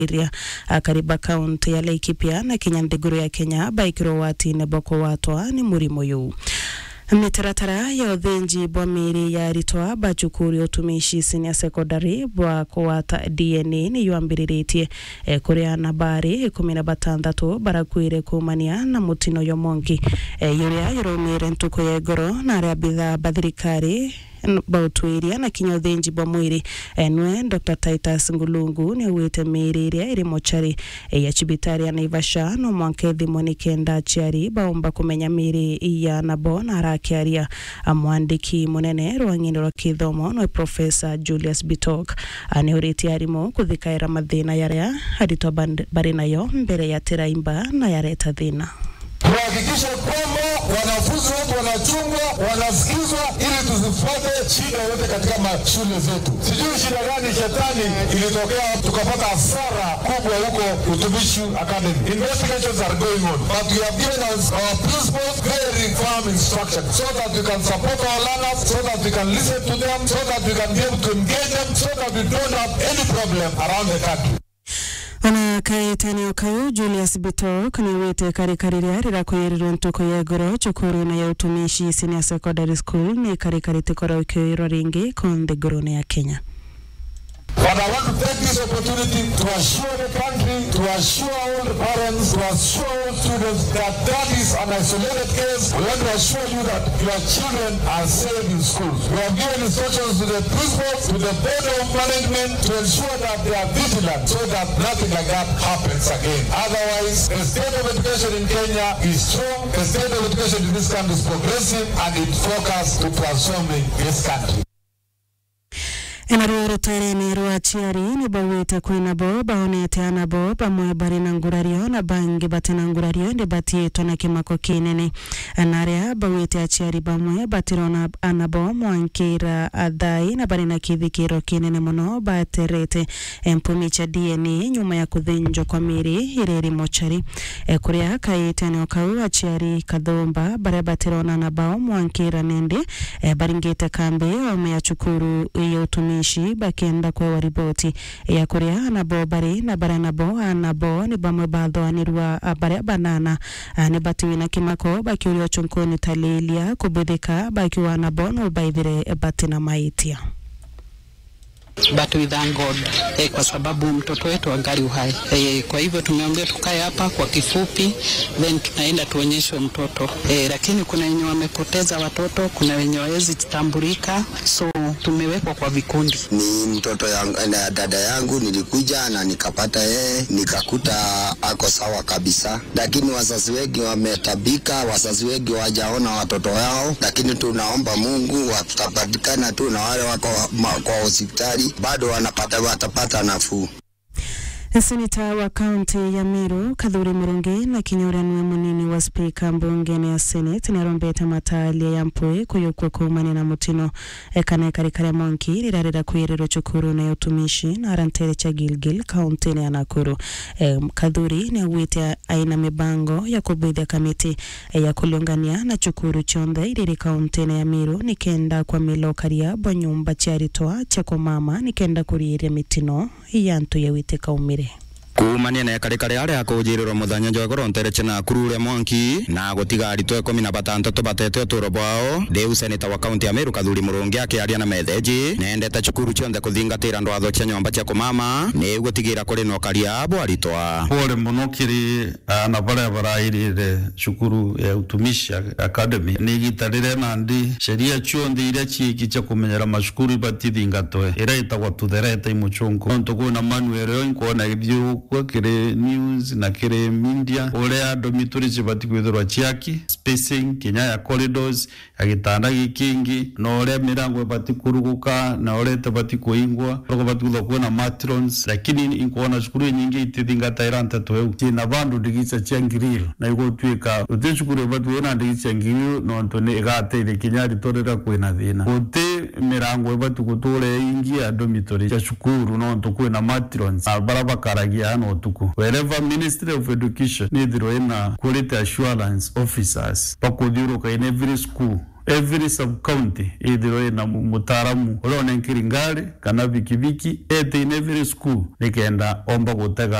iria kariba kaunti ya Laikipia na Kinyandiguru ya Kenya baikiro wati neboko watwa ni murimo yu. Mitaratara ya uthinji bwa miri ya ritwa bachukuri utumishi senior secondary bwa kuwata DNA ni yuambiriritie kuria nabari 16 barakwire kumania na mutino yomongi yuria yurumire ntuko ya igoro na aria bitha bathirikari bautwiria na kinya uthinji bwa mwiri enwe Dr. Titus Ngulungu ni wite miri iria iri mochari ya chibitari ya Naivasha no mwankethi monikenda chiari baomba kumenya miri ya nabo na arakiaria mwandiki munene rwang'ino rwa kithomo no Professor Julius Bitok aniuriti arimo kuthikaira mathina yaria haritwa bari nayo mbere ya tiraimba na yareta thina kuhakikisha kwamba wanafunzi wetu wanachungwa, wanasikizwa ili tusifuate shida yote katika mashule zetu. Sijui shida gani shetani ilitokea tukapata hasara kubwa huko Utumishi Academy. Investigations are going on, but we have given us our principals very firm instruction so that we can support our learners, so that we can listen to them, so that we can be able to engage them, so that we don't have any problem around the country. Ana kaitani okayo Julius Bitok ni wite karikariria rira kuyirirwa ntuko ya igoro chukuru na ya utumishi senior secondary school ni karikarite kora ukioiro ringi konde gorone ya Kenya. But I want to take this opportunity to assure the country, to assure all the parents, to assure all students that that is an isolated case. We want to assure you that your children are safe in schools. We have given instructions to the principals, to the board of management to ensure that they are vigilant so that nothing like that happens again. Otherwise, the state of education in Kenya is strong, the state of education in this country is progressive, and it focuses to transforming this country. Enarioro tereni ruachiari ni bawite kwina bo baonete anabo bamwe bari na ngurario na bangi batina ngurario ndi batieto na kimako kinene anaria bawite achiari bamwe batirona anabo mwankira adai na bari na kithikiro kinene muno baterete empumicha DNA nyuma ya kuthinjo kwa miri ireri mochari kuria kaitene okau achiari kathomba bare batirona anabo mwankira nende baringite kambi omeyachukuru iyo tumi bakienda kwa ripoti ya kuria anabo bari na baranabo anabo ni bamwe bathoanirwa bare banana ni batiwina kimako bakiurio chunkoni talilia kubudika bakiwa anabo no baithire batina maitia. But we thank God kwa sababu mtoto wetu angali uhai. Kwa hivyo tumeongea tukae hapa kwa kifupi, then tunaenda tuonyeshwe mtoto. Lakini kuna wenye wamepoteza watoto, kuna wenye hawezi tambulika, so tumewekwa kwa vikundi. Ni mtoto na dada yangu nilikuja na nikapata yeye, nikakuta ako sawa kabisa. Lakini wazazi wengi wametabika, wazazi wengi wajaona watoto wao, lakini tunaomba Mungu watapatikana tu na wale wako kwa hospitali bado watapata nafuu. Seneta wa kaunti ya Meru Kadhuri Murungi na kinyoranwe munini wa speaker mbungeni ya Senate ni Rombeta Matali ya Mpui kuyukwe kumani na mutino ekane karikare monki rirarira kuiriro chukuru na utumishi na arantere cha Gilgil kaunti ya Nakuru. Kadhuri ni wite aina mibango ya kubidha kamiti ya kuliungania na chukuru chonde iriri kaunti ya Meru ni kenda kwa milo karia bonyumba chiaritoa chako mama ni kenda kuriire mitino iyantu ya wite kaumire. Kumania na karikare ari akujirirwa muthanya njogoro ntereche na kurure mwanki na gutiga aritwe 16 batete turo bwao Deu seneta wa kaunti ya Meru Kadhuri Murungi akiaria na metheji nendete chukuru chonde kuthingatira ndwatho cia nyomba cia kumama ni gutigira kuri no karia abo aritwa pole munokiri na bare barairire chukuru ya utumishi academy ni gitarire nandi sheria chonde ire chiki cha kumenyera mashukuru batithingatwe ira itagwa tuthereta imuchungu ntuko na Manuel onkona ibyo kwa kire news na kire media ole adomituri chibati kwithirwa chiaki spacing kinya ya corridors agitanda gikingi no ole mirango bati kuruguka na ole tabati kuingwa roko bati kuona matrons lakini inkuona shukuru nyingi itithingata iranta tweu tina bandu digicha chiangiril na igotwika utishukuru bati wona digicha ngiril no ntone igate kinya ritorera kwina thina ote mirango bati kutule ingi adomituri cha shukuru no ntokwena matrons albaraba karagia no tuku wherever Ministry of Education need roina quality assurance officers pakudiro ka in every school every sub county ithiro ina mutaramu urone nkiringari kana bikibiki ete in every school nikenda omba gutega